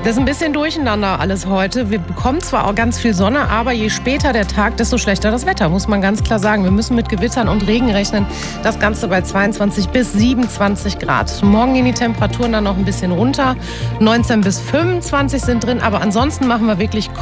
Das ist ein bisschen durcheinander alles heute. Wir bekommen zwar auch ganz viel Sonne, aber je später der Tag, desto schlechter das Wetter, muss man ganz klar sagen. Wir müssen mit Gewittern und Regen rechnen. Das Ganze bei 22 bis 27 Grad. Morgen gehen die Temperaturen dann noch ein bisschen runter. 19 bis 25 sind drin, aber ansonsten machen wir wirklich